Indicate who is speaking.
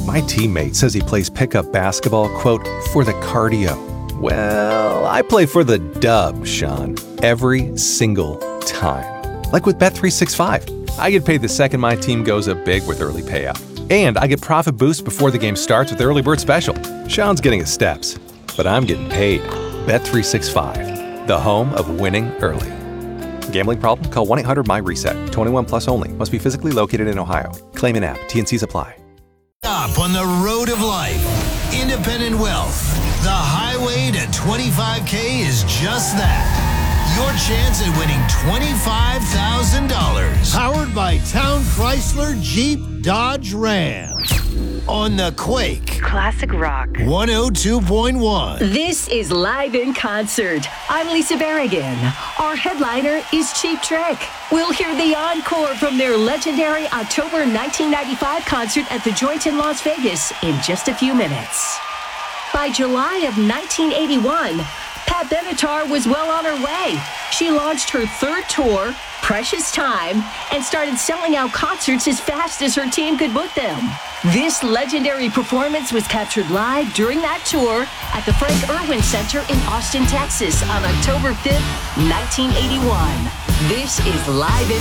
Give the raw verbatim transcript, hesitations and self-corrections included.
Speaker 1: My teammate says he plays pickup basketball, quote, for the cardio. Well, I play for the dub, Sean, every single time. Like with Bet three sixty-five. I get paid the second my team goes up big with early payout. And I get profit boost before the game starts with the early bird special. Sean's getting his steps, but I'm getting paid. Bet three sixty-five, the home of winning early. Gambling problem? Call one eight hundred M Y reset. twenty-one plus only. Must be physically located in Ohio. Claim in app. T N Cs apply.
Speaker 2: Up on the road of life, independent wealth. The highway to twenty-five K is just that. Your chance at winning twenty-five thousand dollars.
Speaker 3: Powered by Town Chrysler Jeep Dodge Ram. On the Quake.
Speaker 4: Classic Rock.
Speaker 3: one oh two point one.
Speaker 5: This is Live in Concert. I'm Lisa Berrigan. Our headliner is Cheap Trick. We'll hear the encore from their legendary October nineteen ninety-five concert at the Joint in Las Vegas in just a few minutes. By July of nineteen eighty-one, Pat Benatar was well on her way. She launched her third tour, Precious Time, and started selling out concerts as fast as her team could book them. This legendary performance was captured live during that tour at the Frank Erwin Center in Austin, Texas on October fifth, nineteen eighty-one. This is Live in